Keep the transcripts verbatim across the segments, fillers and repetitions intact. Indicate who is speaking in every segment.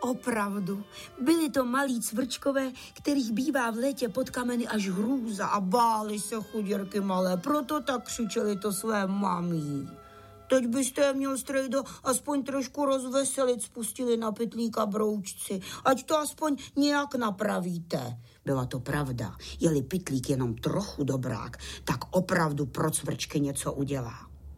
Speaker 1: Opravdu, byli to malí cvrčkové, kterých bývá v létě pod kameny až hrůza a báli se chuděrky malé, proto tak křičeli to své mamí. Teď byste je měl, strejdo, aspoň trošku rozveselit, spustili na Pytlíka broučci, ať to aspoň nějak napravíte. Byla to pravda, je-li Pytlík jenom trochu dobrák, tak opravdu pro cvrčky něco udělá.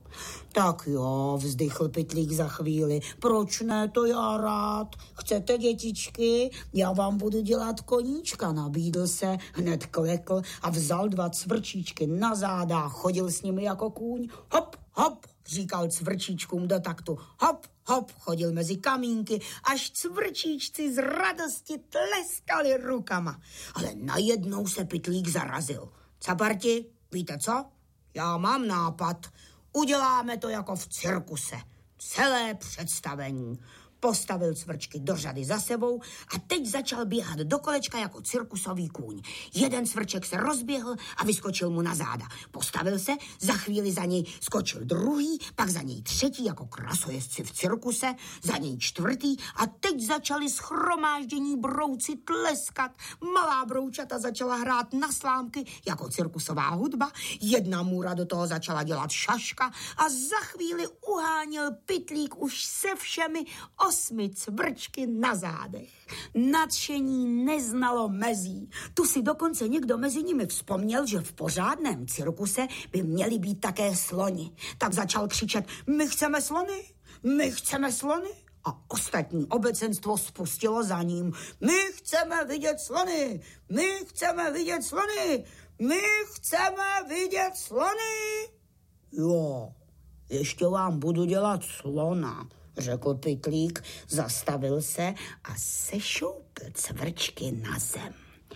Speaker 1: Tak jo, vzdychl Pytlík za chvíli. Proč ne, to já rád. Chcete, dětičky? Já vám budu dělat koníčka. Nabídl se, hned klekl a vzal dva cvrčíčky na záda a chodil s nimi jako kůň. Hop, hop, říkal cvrčíčkům do taktu. Hop, hop, chodil mezi kamínky, až cvrčíčci z radosti tleskali rukama. Ale najednou se Pytlík zarazil. Caparti, víte co? Já mám nápad. Uděláme to jako v cirkuse. Celé představení. Postavil cvrčky do řady za sebou a teď začal běhat do kolečka jako cirkusový kůň. Jeden cvrček se rozběhl a vyskočil mu na záda. Postavil se, za chvíli za něj skočil druhý, pak za něj třetí jako krasojezdci v cirkuse, za něj čtvrtý a teď začali shromáždění brouci tleskat. Malá broučata začala hrát na slámky jako cirkusová hudba, jedna můra do toho začala dělat šaška a za chvíli uháněl Pytlík už se všemi osmi cvrčky na zádech. Nadšení neznalo mezí. Tu si dokonce někdo mezi nimi vzpomněl, že v pořádném cirkuse by měli být také sloni. Tak začal křičet, my chceme slony, my chceme slony. A ostatní obecenstvo spustilo za ním. My chceme vidět slony, my chceme vidět slony, my chceme vidět slony. Jo, ještě vám budu dělat slona, řekl Pytlík, zastavil se a sešoupl cvrčky na zem.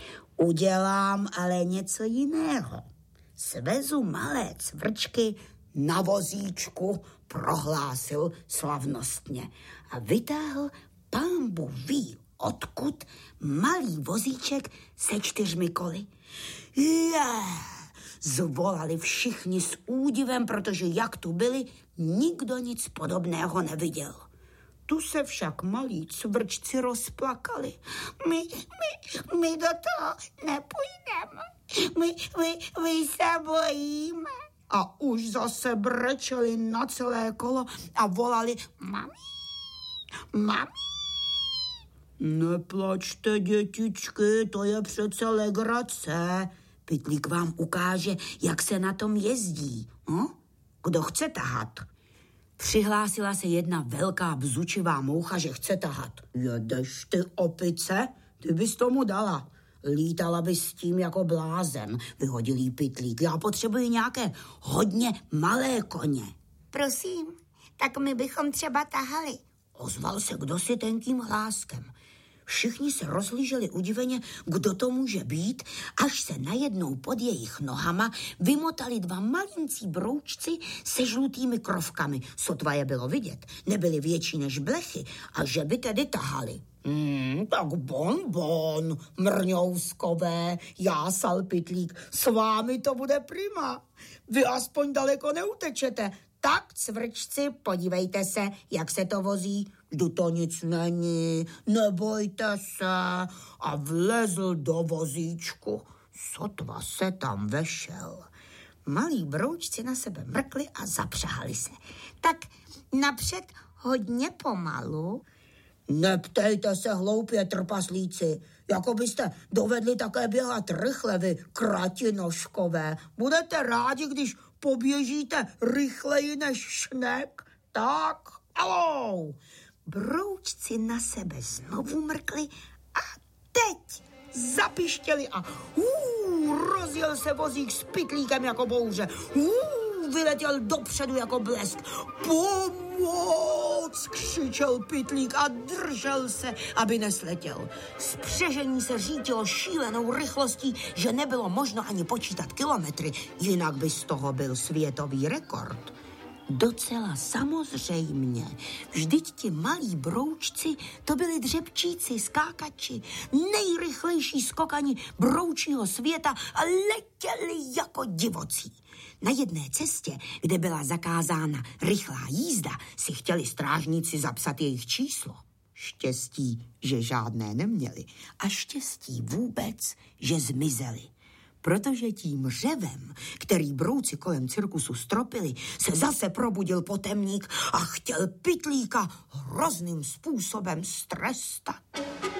Speaker 1: Udělám ale něco jiného. Svezu malé cvrčky na vozíčku, prohlásil slavnostně a vytáhl pánbůh ví odkud malý vozíček se čtyřmi koly. Yeah! Zvolali všichni s údivem, protože jak tu byli, nikdo nic podobného neviděl. Tu se však malí cvrčci rozplakali. My, my, my do toho nepůjdeme. My, my, my se bojíme. A už zase brečeli na celé kolo a volali mami, mami. Neplačte, dětičky, to je přece legrace. Pytlík vám ukáže, jak se na tom jezdí. No? Kdo chce tahat? Přihlásila se jedna velká bzučivá moucha, že chce tahat. Jedeš ty, opice? Ty bys tomu dala. Lítala bys s tím jako blázen, vyhodil jí Pytlík. Já potřebuji nějaké hodně malé koně.
Speaker 2: Prosím, tak my bychom třeba tahali.
Speaker 1: Ozval se kdosi tenkým hláskem. Všichni se rozhlíželi udiveně, kdo to může být, až se najednou pod jejich nohama vymotali dva malincí broučci se žlutými krovkami. Sotva je bylo vidět, nebyli větší než blechy a že by tedy tahali. Hmm, tak bon, bon, mrňouskové, jásal Pytlík, s vámi to bude prima. Vy aspoň daleko neutečete. Tak, cvrčci, podívejte se, jak se to vozí. Vždy to nic není, nebojte se. A vlezl do vozíčku. Sotva se tam vešel. Malí broučci na sebe mrkli a zapřáhli se.
Speaker 2: Tak napřed hodně pomalu.
Speaker 1: Neptejte se hloupě, trpaslíci, jako byste dovedli také běhat rychle, vy kratinožkové. Budete rádi, když poběžíte rychleji než šnek? Tak, alou.
Speaker 2: Broučci na sebe znovu mrkli a teď
Speaker 1: zapištěli a hů, rozjel se vozík s Pytlíkem jako bouře. Hů, vyletěl dopředu jako blesk. Pomoc, křičel Pytlík a držel se, aby nesletěl. Spřežení se řítilo šílenou rychlostí, že nebylo možno ani počítat kilometry, jinak by z toho byl světový rekord. Docela samozřejmě. Vždyť ti malí broučci, to byli dřepčíci, skákači, nejrychlejší skokani broučího světa a letěli jako divocí. Na jedné cestě, kde byla zakázána rychlá jízda, si chtěli strážníci zapsat jejich číslo. Štěstí, že žádné neměli a štěstí vůbec, že zmizeli. Protože tím řevem, který brouci kolem cirkusu stropili, se zase probudil potemník a chtěl Pytlíka hrozným způsobem strestat.